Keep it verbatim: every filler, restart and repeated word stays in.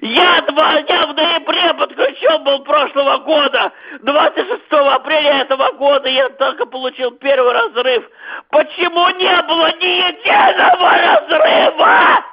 Я два дня в ноябре подключен был прошлого года. двадцать шестого апреля этого года я только получил первый разрыв. Почему не было ни единого разрыва?